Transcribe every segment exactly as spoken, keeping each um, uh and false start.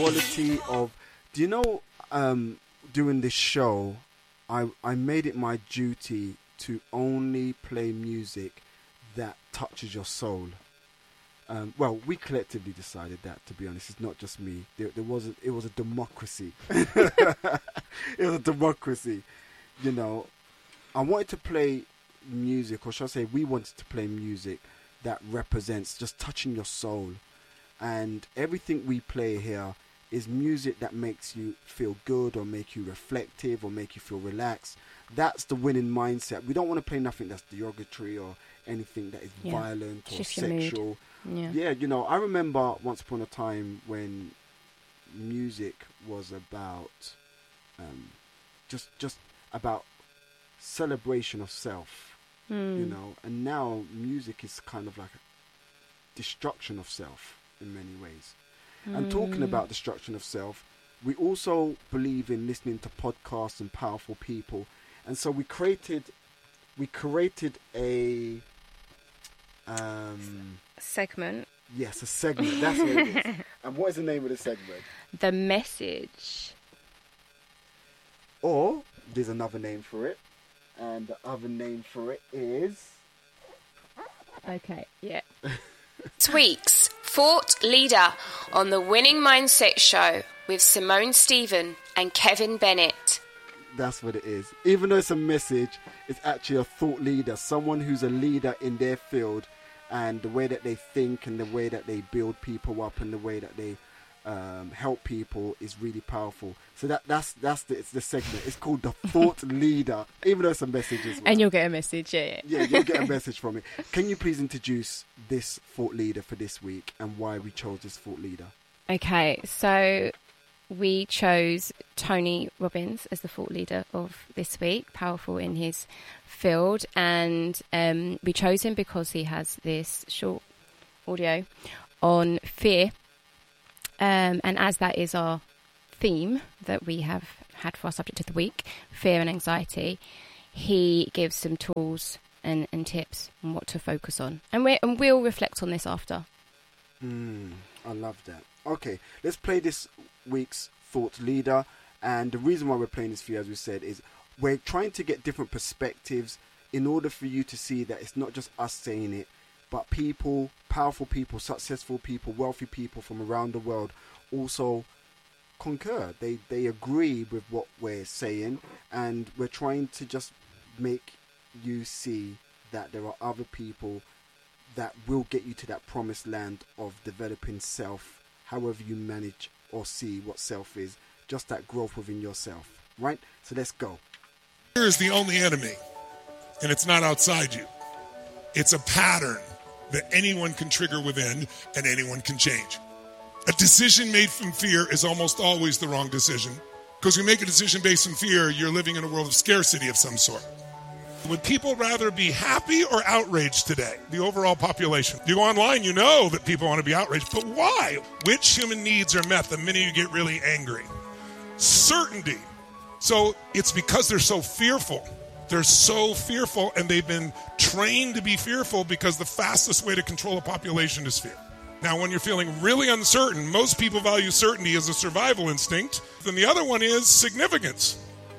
Quality of, do you know, um, doing this show, I I made it my duty to only play music that touches your soul. Um, well, we collectively decided that. To be honest, it's not just me. There, there was a, it was a democracy. It was a democracy. You know, I wanted to play music, or should I say, we wanted to play music that represents just touching your soul. And everything we play here is music that makes you feel good, or make you reflective, or make you feel relaxed. That's the winning mindset. We don't want to play nothing that's derogatory or anything that is yeah. violent or Shift sexual. Yeah. yeah, you know, I remember once upon a time when music was about um, just just about celebration of self, mm. you know, and now music is kind of like a destruction of self in many ways. Mm. And talking about destruction of self, we also believe in listening to podcasts and powerful people, and so we created we created a um, segment. Yes, a segment. That's what it is. And what is the name of the segment? The Message. Or there's another name for it, and the other name for it is. Okay. Yeah. Tweaks, Thought Leader on the Winning Mindset Show with Simone Stephen and Kevin Bennett. That's what it is. Even though it's a message, it's actually a thought leader, someone who's a leader in their field, and the way that they think and the way that they build people up and the way that they um, help people is really powerful. So that that's that's the, it's the segment. It's called the Thought Leader, even though it's a message as well. And you'll get a message, yeah. Yeah, you'll get a message from it. Can you please introduce this thought leader for this week and why we chose this thought leader? Okay, so we chose Tony Robbins as the thought leader of this week, powerful in his field, and um, we chose him because he has this short audio on fear, um, and as that is our theme that we have had for our subject of the week, fear and anxiety, he gives some tools and, and tips on what to focus on, and, we and we'll reflect on this after. Mm, I love that. Okay, let's play this week's thought leader, and the reason why we're playing this for you, as we said, is we're trying to get different perspectives in order for you to see that it's not just us saying it, but people, powerful people, successful people, wealthy people from around the world also concur. They they agree with what we're saying, and we're trying to just make you see that there are other people that will get you to that promised land of developing self, however you manage or see what self is, just that growth within yourself, right? So let's go. Fear is the only enemy, and it's not outside you. It's a pattern that anyone can trigger within and anyone can change. A decision made from fear is almost always the wrong decision, because when you make a decision based on fear, you're living in a world of scarcity of some sort. Would people rather be happy or outraged today? The overall population. You go online, you know that people want to be outraged, but why? Which human needs are met the minute you get really angry? Certainty. So it's because they're so fearful. They're so fearful, and they've been trained to be fearful because the fastest way to control a population is fear. Now, when you're feeling really uncertain, most people value certainty as a survival instinct. Then the other one is significance.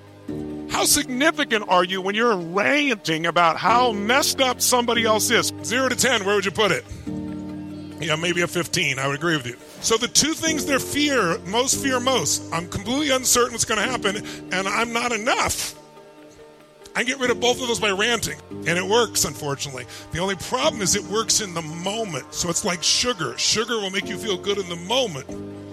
How significant are you when you're ranting about how messed up somebody else is? Zero to ten, where would you put it? Yeah, maybe a fifteen. I would agree with you. So the two things they fear, most fear most, I'm completely uncertain what's going to happen, and I'm not enough. I get rid of both of those by ranting, and it works, unfortunately. The only problem is it works in the moment. So it's like sugar. Sugar will make you feel good in the moment.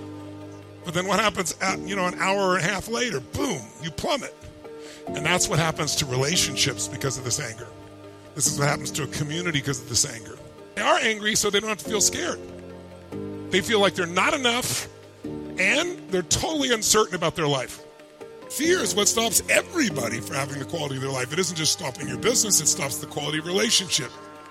But then what happens, at, you know, an hour and a half later? Boom, you plummet. And that's what happens to relationships because of this anger. This is what happens to a community because of this anger. They are angry so they don't have to feel scared. They feel like they're not enough, and they're totally uncertain about their life. Fear is what stops everybody from having the quality of their life. It isn't just stopping your business, it stops the quality of relationship.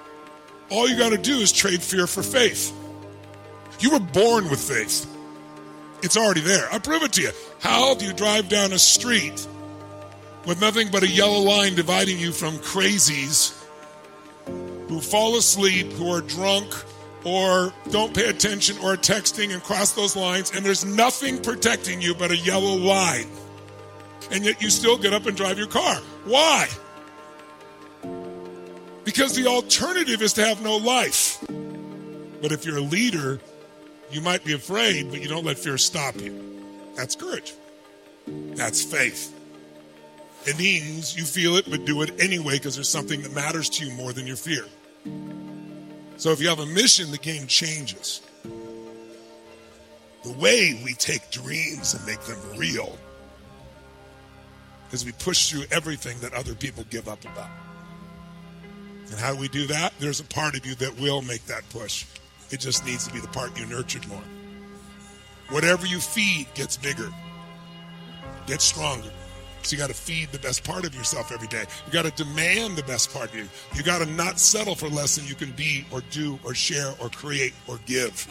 All you got to do is trade fear for faith. You were born with faith. It's already there. I'll prove it to you. How do you drive down a street with nothing but a yellow line dividing you from crazies who fall asleep, who are drunk, or don't pay attention or texting and cross those lines, and there's nothing protecting you but a yellow line. And yet you still get up and drive your car. Why? Because the alternative is to have no life. But if you're a leader, you might be afraid, but you don't let fear stop you. That's courage. That's faith. It means you feel it, but do it anyway because there's something that matters to you more than your fear. So if you have a mission, the game changes. The way we take dreams and make them real is we push through everything that other people give up about. And how do we do that? There's a part of you that will make that push. It just needs to be the part you nurtured more. Whatever you feed gets bigger, gets stronger. So you got to feed the best part of yourself every day. You got to demand the best part of you. You got to not settle for less than you can be or do or share or create or give.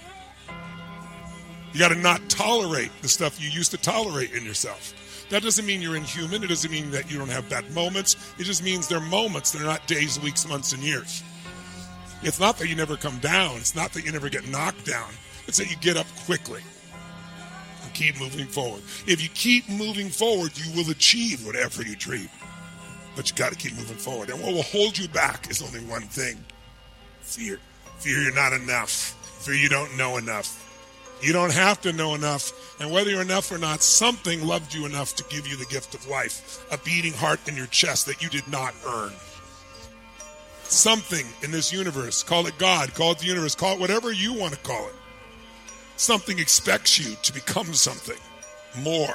You got to not tolerate the stuff you used to tolerate in yourself. That doesn't mean you're inhuman. It doesn't mean that you don't have bad moments. It just means they're moments. They're not days, weeks, months, and years. It's not that you never come down. It's not that you never get knocked down. It's that you get up quickly and keep moving forward. If you keep moving forward, you will achieve whatever you dream. But you got to keep moving forward. And what will hold you back is only one thing. Fear. Fear you're not enough. Fear you don't know enough. You don't have to know enough. And whether you're enough or not, something loved you enough to give you the gift of life, a beating heart in your chest that you did not earn. Something in this universe, call it God, call it the universe, call it whatever you want to call it. Something expects you to become something more.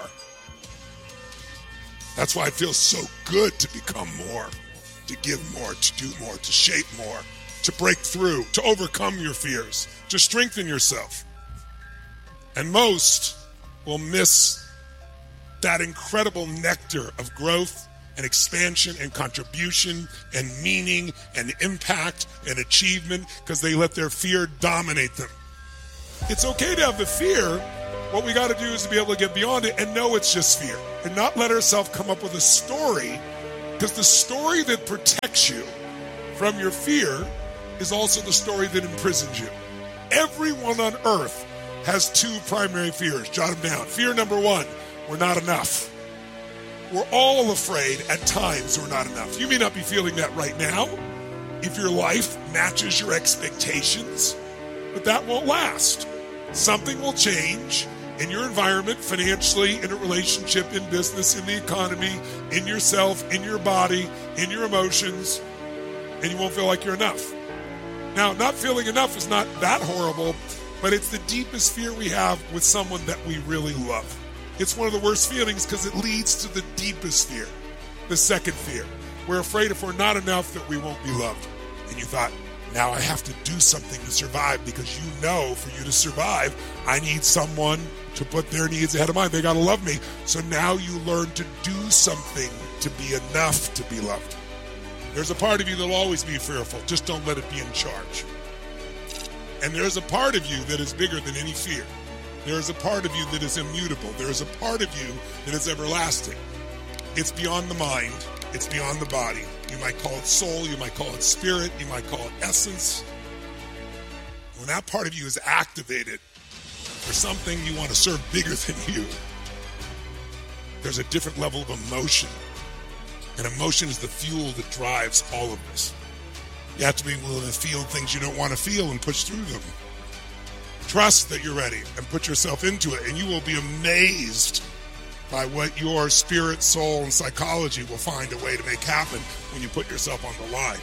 That's why it feels so good to become more, to give more, to do more, to shape more, to break through, to overcome your fears, to strengthen yourself. And most will miss that incredible nectar of growth and expansion and contribution and meaning and impact and achievement because they let their fear dominate them. It's okay to have the fear. What we got to do is to be able to get beyond it and know it's just fear and not let ourselves come up with a story, because the story that protects you from your fear is also the story that imprisons you. Everyone on earth has two primary fears. Jot them down. Fear number one, we're not enough. We're all afraid at times we're not enough. You may not be feeling that right now if your life matches your expectations, but that won't last. Something will change in your environment, financially, in a relationship, in business, in the economy, in yourself, in your body, in your emotions, and you won't feel like you're enough. Now, not feeling enough is not that horrible, but it's the deepest fear we have with someone that we really love. It's one of the worst feelings because it leads to the deepest fear, the second fear. We're afraid if we're not enough that we won't be loved. And you thought, now I have to do something to survive, because you know for you to survive, I need someone to put their needs ahead of mine. They got to love me. So now you learn to do something to be enough to be loved. There's a part of you that will always be fearful. Just don't let it be in charge. And there's a part of you that is bigger than any fear. There is a part of you that is immutable. There is a part of you that is everlasting. It's beyond the mind. It's beyond the body. You might call it soul. You might call it spirit. You might call it essence. When that part of you is activated for something you want to serve bigger than you, there's a different level of emotion. And emotion is the fuel that drives all of this. You have to be willing to feel things you don't want to feel and push through them. Trust that you're ready and put yourself into it, and you will be amazed by what your spirit, soul, and psychology will find a way to make happen when you put yourself on the line.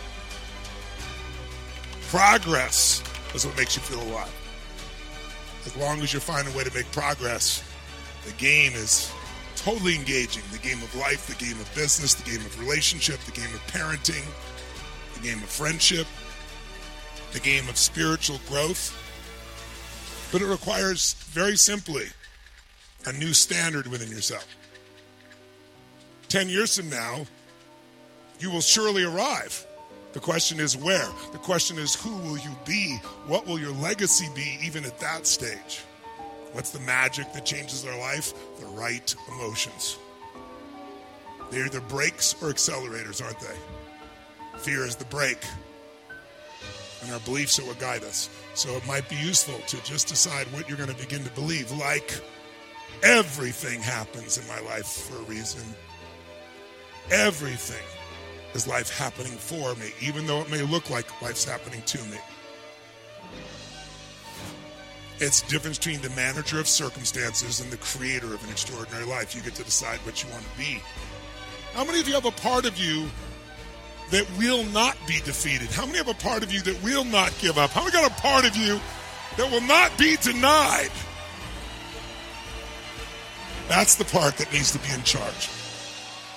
Progress is what makes you feel alive. As long as you find a way to make progress, the game is totally engaging. The game of life, the game of business, the game of relationship, the game of parenting, the game of friendship, the game of spiritual growth. But it requires, very simply, a new standard within yourself. Ten years from now, you will surely arrive. The question is where? The question is who will you be? What will your legacy be even at that stage? What's the magic that changes our life? The right emotions. They're either brakes or accelerators, aren't they? Fear is the brake, and our beliefs are what guide us. So it might be useful to just decide what you're going to begin to believe. Like, everything happens in my life for a reason. Everything is life happening for me, even though it may look like life's happening to me. It's the difference between the manager of circumstances and the creator of an extraordinary life. You get to decide what you want to be. How many of you have a part of you that will not be defeated? How many have a part of you that will not give up? How many got a part of you that will not be denied? That's the part that needs to be in charge.